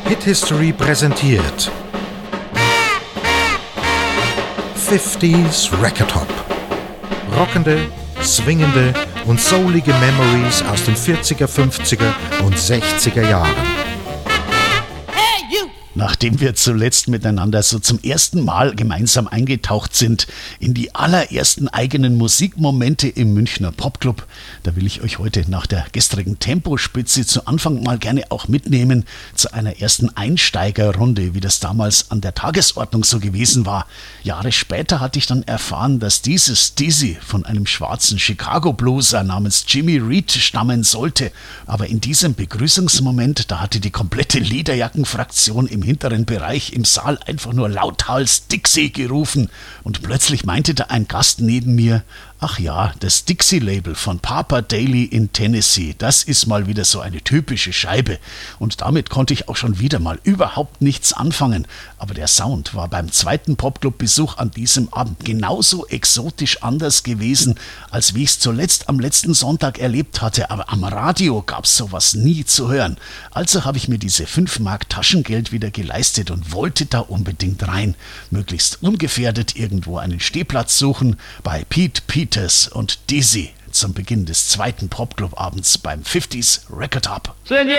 Hit History präsentiert 50s Record Hop. Rockende, swingende und soulige Memories aus den 40er, 50er und 60er Jahren. Nachdem wir zuletzt miteinander so zum ersten Mal gemeinsam eingetaucht sind in die allerersten eigenen Musikmomente im Münchner Popclub, da will ich euch heute nach der gestrigen Tempospitze zu Anfang mal gerne auch mitnehmen zu einer ersten Einsteigerrunde, wie das damals an der Tagesordnung so gewesen war. Jahre später hatte ich dann erfahren, dass dieses Dizzy von einem schwarzen Chicago-Blueser namens Jimmy Reed stammen sollte. Aber in diesem Begrüßungsmoment, da hatte die komplette Lederjackenfraktion im hinteren Bereich im Saal einfach nur lauthals Dixie gerufen und plötzlich meinte da ein Gast neben mir: Ach ja, das Dixie-Label von Papa Daly in Tennessee, das ist mal wieder so eine typische Scheibe. Und damit konnte ich auch schon wieder mal überhaupt nichts anfangen. Aber der Sound war beim zweiten Popclub-Besuch an diesem Abend genauso exotisch anders gewesen, als wie ich es zuletzt am letzten Sonntag erlebt hatte. Aber am Radio gab es sowas nie zu hören. Also habe ich mir diese 5 Mark Taschengeld wieder geleistet und wollte da unbedingt rein. Möglichst ungefährdet irgendwo einen Stehplatz suchen bei Pete Peters und Dizzy zum Beginn des zweiten Popclub-Abends beim 50s Record Hop.